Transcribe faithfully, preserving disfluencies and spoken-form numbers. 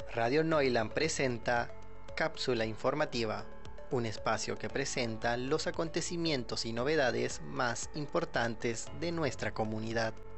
Radio Neuland presenta Cápsula Informativa, un espacio que presenta los acontecimientos y novedades más importantes de nuestra comunidad.